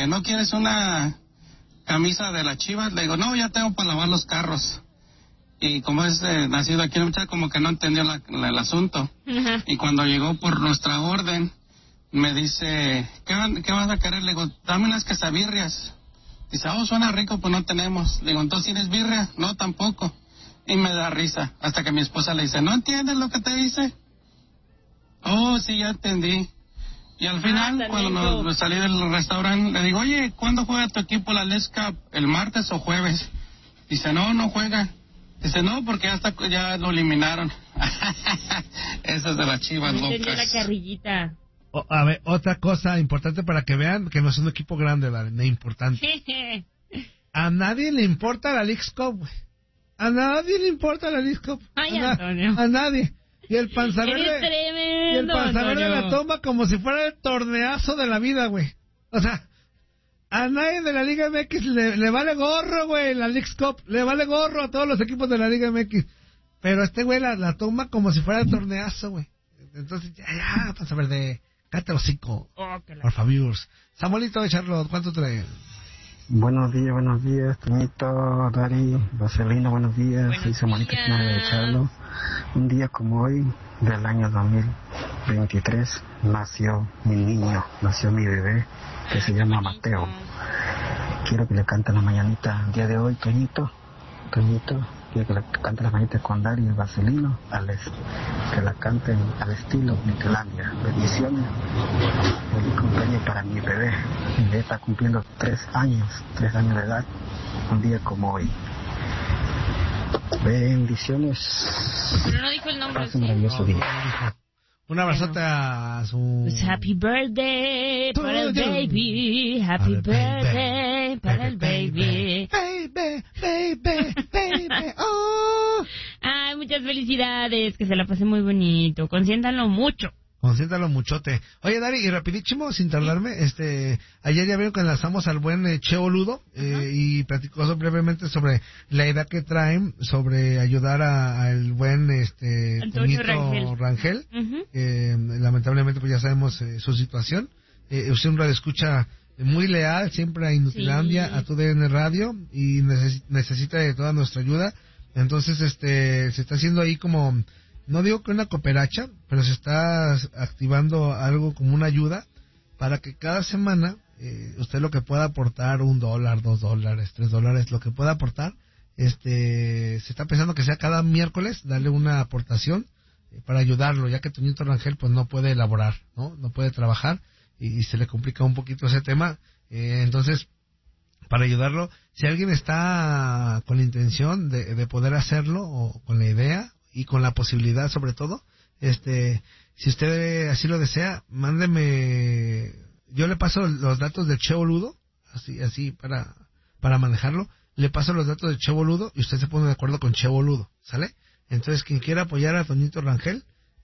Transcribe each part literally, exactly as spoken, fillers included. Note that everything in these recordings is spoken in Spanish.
dice, ¿no quieres una camisa de las Chivas? Le digo, no, ya tengo para lavar los carros. Y como es eh, nacido aquí en el muchacho, como que no entendió la, la, el asunto. Uh-huh. Y cuando llegó por nuestra orden, me dice, ¿qué, van, ¿qué vas a querer? Le digo, dame unas quesabirrias. Dice, oh, suena rico, pues no tenemos. Le digo, ¿entonces tienes birria? No, tampoco. Y me da risa, hasta que mi esposa le dice, ¿no entiendes lo que te dice? Oh, sí, ya entendí. Y al final, ah, cuando nos, nos salí del restaurante, le digo, oye, ¿cuándo juega tu equipo la Leagues Cup? ¿El martes o jueves? Dice, no, no juega. Dice, no, porque ya, está, ya lo eliminaron. Esa es de las Chivas locas. Entendió la carrillita. O, a ver, otra cosa importante para que vean que no es un equipo grande, la no importante. A nadie le importa la Leagues Cup, güey. A nadie le importa la Leagues Cup. Ay, a, Antonio. Na- a nadie. Y el panza verde. Eres tremendo, y el panza verde la toma como si fuera el torneazo de la vida, güey. O sea, a nadie de la Liga M X le, le vale gorro, güey, la Leagues Cup. Le vale gorro a todos los equipos de la Liga M X. Pero este güey la, la toma como si fuera el torneazo, güey. Entonces, ya, ya, panza verde. Cállate el hocico. Oh, la... Por favor. Samuelito de Charlotte, ¿cuánto trae? Buenos días, buenos días, Toñito, Dari, Vaselina, buenos días. Buenos Soy Samuelito de Charlotte. Un día como hoy, del año dos mil veintitrés, nació mi niño, nació mi bebé, que se llama Mateo. Quiero que le cante la mañanita el día de hoy, Toñito, Toñito. Quiero que le cante la mañanita con Dari y Vaselino, al est- que la canten al estilo Nicolandia. Bendiciones. Feliz cumpleaños para mi bebé. Mi bebé está cumpliendo tres años, tres años de edad, un día como hoy. Bendiciones. Pero no dijo el nombre. Pase un maravilloso día. Un abrazote a su... Pues happy birthday para el baby. Happy birthday para el baby. Baby, baby, baby, oh. Ay, muchas felicidades. Que se la pase muy bonito. Consiéntanlo mucho. Consiéntalo muchote. Oye, Dari, y rapidísimo, sin tardarme, este, ayer ya vieron que enlazamos al buen eh, Cheo Ludo, eh, y platicó so- brevemente sobre la idea que traen sobre ayudar al buen, este, Antonio Toñito Rangel. Rangel, Uh-huh. eh, lamentablemente pues ya sabemos eh, su situación. Eh, usted un radio escucha muy leal, siempre a Inutilandia, Sí. a tu D N Radio, y neces- necesita de toda nuestra ayuda. Entonces, este, se está haciendo ahí como... No digo que una cooperacha, pero se está activando algo como una ayuda para que cada semana eh, usted lo que pueda aportar, un dólar, dos dólares, tres dólares, lo que pueda aportar, este, se está pensando que sea cada miércoles darle una aportación eh, para ayudarlo, ya que Toñito Rangel pues no puede elaborar, no, no puede trabajar y, y se le complica un poquito ese tema, eh, entonces para ayudarlo, si alguien está con la intención de, de poder hacerlo o con la idea y con la posibilidad sobre todo, este, si usted así lo desea, mándeme, yo le paso los datos del Cheo Ludo, así, así para, para manejarlo, le paso los datos del Cheo Ludo y usted se pone de acuerdo con Cheo Ludo, ¿sale? Entonces quien quiera apoyar a Toñito Rangel,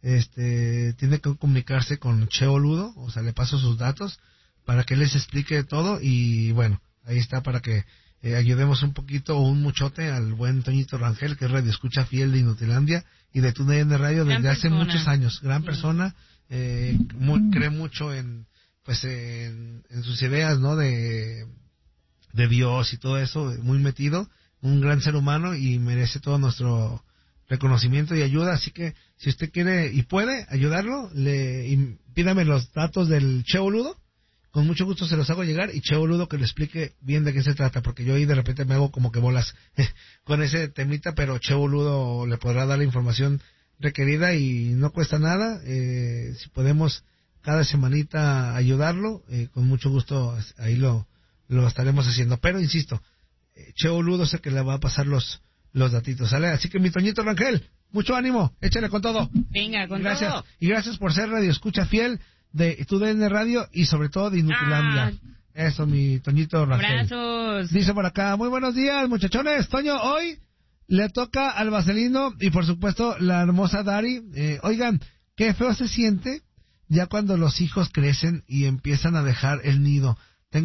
este, tiene que comunicarse con Cheo Ludo, o sea, le paso sus datos para que les explique todo y bueno, ahí está para que Eh, ayudemos un poquito o un muchote al buen Toñito Rangel, que es radio escucha fiel de Inutilandia y de tu D N Radio desde hace muchos años. Gran sí. persona, eh, muy, cree mucho en pues en, en sus ideas, ¿no? De, de Dios y todo eso, muy metido, un gran ser humano y merece todo nuestro reconocimiento y ayuda. Así que si usted quiere y puede ayudarlo, le y pídame los datos del Cheo Ludo. Con mucho gusto se los hago llegar y Cheo Ludo que le explique bien de qué se trata, porque yo ahí de repente me hago como que bolas con ese temita, pero Cheo Ludo le podrá dar la información requerida y no cuesta nada. Eh, si podemos cada semanita ayudarlo, eh, con mucho gusto ahí lo, lo estaremos haciendo. Pero insisto, eh, Cheo Ludo sé que le va a pasar los, los datitos, ¿sale? Así que mi Toñito Rangel, mucho ánimo, échale con todo. Venga, con gracias. todo. Y gracias por ser radio escucha fiel de tu D N Radio y sobre todo de Inutilandia. Ah. Eso, mi Toñito Rangel. Abrazos. Dice por acá, muy buenos días, muchachones. Toño, hoy le toca al Vaselino y por supuesto la hermosa Dari. Eh, oigan, qué feo se siente ya cuando los hijos crecen y empiezan a dejar el nido.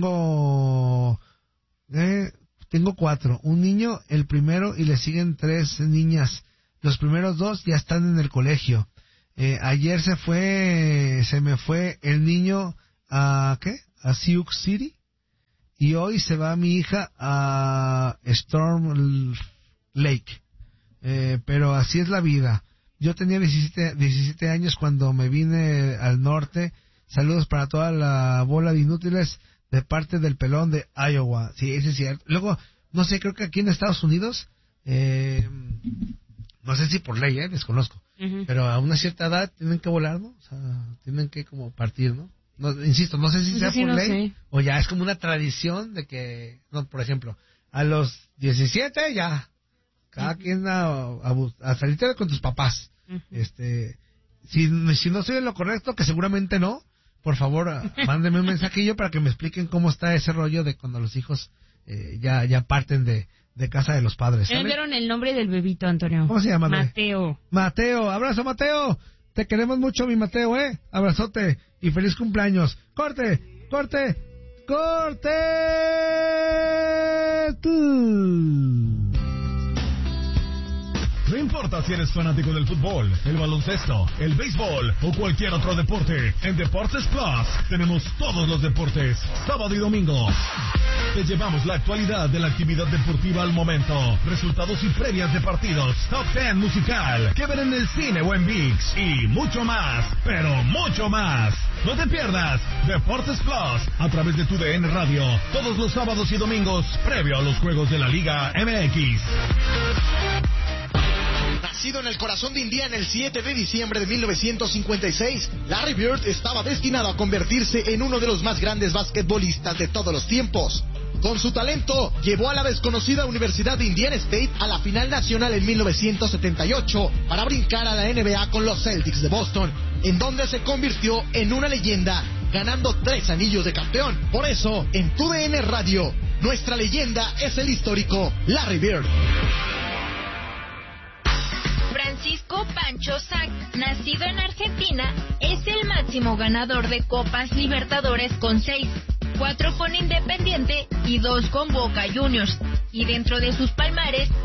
Tengo eh, tengo cuatro, un niño, el primero, y le siguen tres niñas. Los primeros dos ya están en el colegio. Eh, ayer se fue, se me fue el niño a, ¿qué? A Sioux City. y hoy se va mi hija a Storm Lake. Eh, pero así es la vida. Yo tenía diecisiete, diecisiete años cuando me vine al norte. Saludos para toda la bola de inútiles de parte del pelón de Iowa. Sí, ese es cierto. Luego, no sé, creo que aquí en Estados Unidos, eh, no sé si por ley, eh, desconozco, uh-huh. pero a una cierta edad tienen que volar, ¿no? O sea, tienen que como partir, ¿no? No, insisto, no sé si no sea sé si por no ley sé. O ya es como una tradición de que, no, por ejemplo, a los diecisiete ya, cada uh-huh. quien a, a, a salirte con tus papás. Uh-huh. Este, si, si no estoy en lo correcto, que seguramente no, por favor, mándenme un mensajillo para que me expliquen cómo está ese rollo de cuando los hijos eh, ya, ya parten de, de casa de los padres. ¿Me dieron el nombre del bebito, Antonio? ¿Cómo se llama? Mateo. Mateo, abrazo Mateo. Te queremos mucho, mi Mateo, ¿eh? Abrazote y feliz cumpleaños. ¡Corte! ¡Corte! ¡Corte! ¡Tú! No importa si eres fanático del fútbol, el baloncesto, el béisbol o cualquier otro deporte, en Deportes Plus tenemos todos los deportes, sábado y domingo. Te llevamos la actualidad de la actividad deportiva al momento, resultados y previas de partidos, top diez musical, que ver en el cine o en ViX y mucho más, pero mucho más. No te pierdas Deportes Plus a través de tu D N Radio, todos los sábados y domingos, previo a los juegos de la Liga M X. Nacido en el corazón de Indiana el siete de diciembre de mil novecientos cincuenta y seis, Larry Bird estaba destinado a convertirse en uno de los más grandes basquetbolistas de todos los tiempos. Con su talento, llevó a la desconocida Universidad de Indiana State a la final nacional en mil novecientos setenta y ocho para brincar a la N B A con los Celtics de Boston, en donde se convirtió en una leyenda, ganando tres anillos de campeón. Por eso, en tu D N Radio, nuestra leyenda es el histórico Larry Bird. Francisco Pancho Sack, nacido en Argentina, es el máximo ganador de Copas Libertadores con seis, cuatro con Independiente y dos con Boca Juniors. Y dentro de sus palmares